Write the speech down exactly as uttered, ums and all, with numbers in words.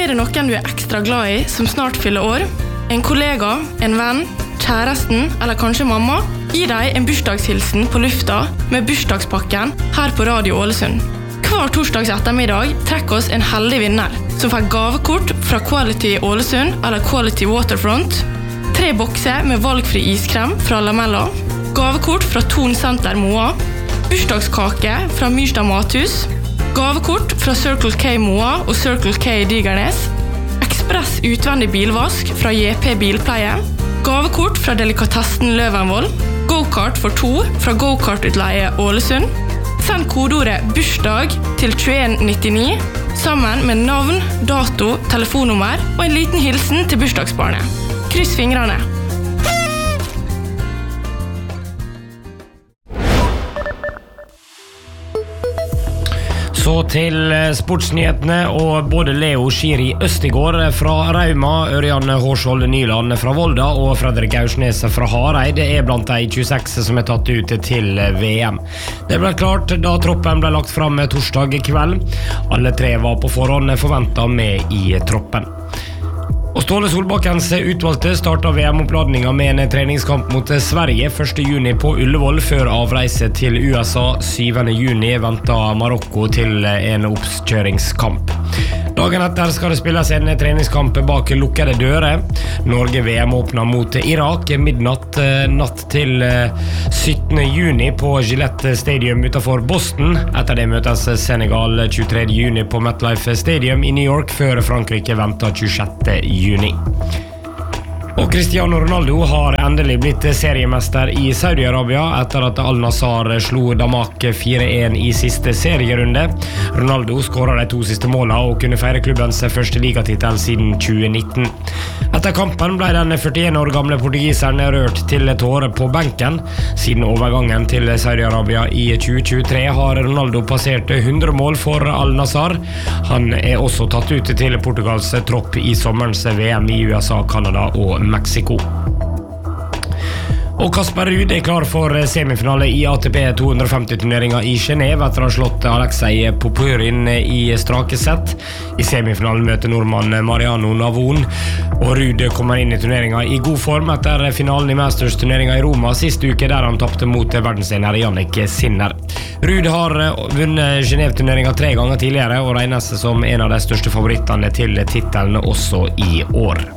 Er det noen du er ekstra glad i som snart fyller år? En kollega, en venn, kjæresten eller kanskje mamma? Gi deg en bursdagshilsen på lufta med bursdagspakken her på Radio Ålesund. Hver torsdags ettermiddag trekker oss en heldig vinner som får gavekort fra Quality Ålesund eller Quality Waterfront, tre bokser med valgfri iskrem fra Lamella, gavekort fra Ton Center Moa, bursdagskake fra Myrstad Mathus, gavekort fra Circle K Moa og Circle K Digernes, ekspress utvendig bilvask fra J P Bilpleie, gavekort fra Delikatessen Løvenvoll, go-kart for to fra Go-kart-utleie Ålesund. Send kodeordet bursdag til tjueen nittini sammen med navn, dato, telefonnummer og en liten hilsen til bursdagsbarnet. Kryss fingrene! Så til sportsnyhetene, og både Leo Schiri Østigård fra Rauma, Ørjan Hårsvold Nyland fra Volda og Fredrik Aursnes fra Hareid er blant de tjueseks som er tatt ut til V M. Det ble klart da troppen ble lagt fram torsdag kveld. Alle tre var på forhånd forventet med i troppen. Og Ståle Solbakkens utvalgte startet V M-oppladningen med en treningskamp mot Sverige første juni på Ullevål før avreise til U S A syvende juni ventet Marokko til en oppkjøringskamp. Dagen etter skal det spilles en treningskamp bak lukkede dører. Norge V M åpner mot Irak midnatt natt til syttende juni på Gillette Stadium utenfor Boston. Etter det møtes Senegal tjuetredje juni på MetLife Stadium i New York før Frankrike venter tjuesjette juni. Og Cristiano Ronaldo har endelig blitt seriemester i Saudi-Arabia etter at Al-Nassr slo Damak fire en i siste serierunde. Ronaldo skåret de to siste målene og kunne feire klubbens første ligatitel siden tjue nitten. Etter kampen ble den førtien år gamle portugiseren rørt til tårer på benken. Siden overgangen til Saudi-Arabia i tjue tjuetre har Ronaldo passert hundre mål for Al-Nassr. Han er også tatt ut til Portugals tropp i sommerens V M i U S A, Canada og Mexico. Og Kasper Ruud er klar for semifinale i A T P to hundre femti-turneringen i Genève etter å ha slått Alexei Popyrin i strake sett. I semifinalen møter nordmann Mariano Navon, og Ruud kommer inn i turneringen i god form etter finalen i Masters-turneringen i Roma siste uke der han tappte mot verdensener Jannik Sinner. Ruud har vunnet Genève-turneringen tre ganger tidligere og regnes som en av de største favorittene til titelen også i år.